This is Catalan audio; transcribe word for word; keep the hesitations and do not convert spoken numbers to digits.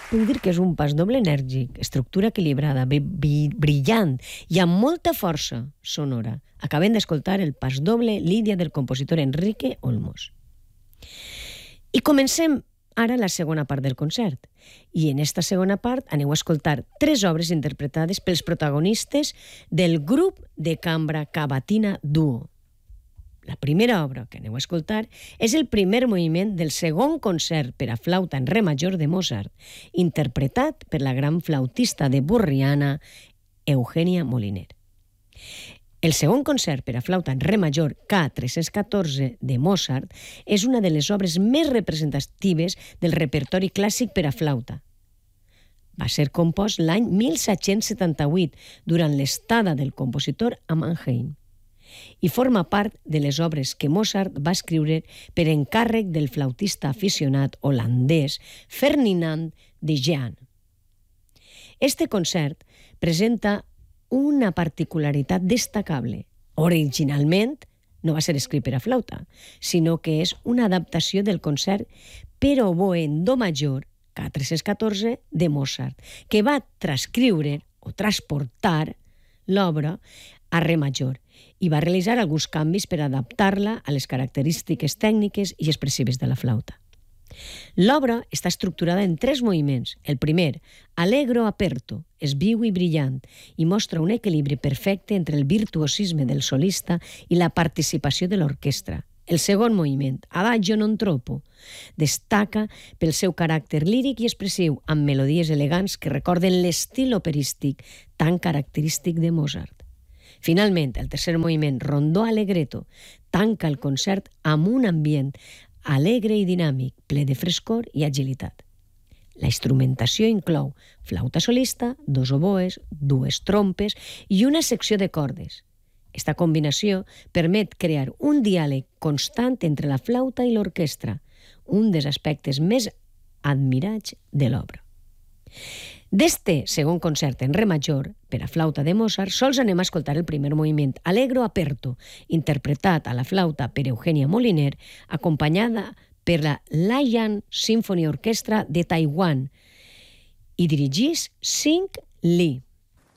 puc dir que és un pasdoble enèrgic, estructura equilibrada, brillant i amb molta força sonora. Acabem d'escoltar el pasdoble Lídia del compositor Enrique Olmos. I comencem ara la segona part del concert. I en esta segona part aneu a escoltar tres obres interpretades pels protagonistes del grup de cambra Cavatina Duo. La primera obra que aneu a escoltar és el primer moviment del segon concert per a flauta en re major de Mozart, interpretat per la gran flautista de Borriana, Eugenia Moliner. El segon concert per a flauta en re major K tres-cents catorze de Mozart és una de les obres més representatives del repertori clàssic per a flauta. Va ser compost l'any mil set-cents setanta-vuit, durant l'estada del compositor a Mannheim, i forma part de les obres que Mozart va escriure per encàrrec del flautista aficionat holandès Ferdinand de Jean. Este concert presenta una particularitat destacable. Originalment no va ser escrit per a flauta, sinó que és una adaptació del concert per a oboe en do major K tres-cents catorze de Mozart, que va transcriure o transportar l'obra a re major i va realitzar alguns canvis per adaptar-la a les característiques tècniques i expressives de la flauta. L'obra està estructurada en tres moviments. El primer, allegro aperto, és viu i brillant i mostra un equilibri perfecte entre el virtuosisme del solista i la participació de l'orquestra. El segon moviment, adagio non troppo, destaca pel seu caràcter líric i expressiu, amb melodies elegants que recorden l'estil operístic tan característic de Mozart. Finalment, el tercer moviment, rondó allegretto, tanca el concert amb un ambient alegre i dinàmic, ple de frescor i agilitat. La instrumentació inclou flauta solista, dos oboes, dues trompes i una secció de cordes. Esta combinació permet crear un diàleg constant entre la flauta i l'orquestra, un dels aspectes més admirats de l'obra. D'este segon concert en re major, per a flauta de Mozart, sols anem a escoltar el primer moviment, allegro aperto, interpretat a la flauta per Eugenia Moliner, acompanyada per la Laiyan Symphony Orchestra de Taiwan, i dirigís Sing Lee.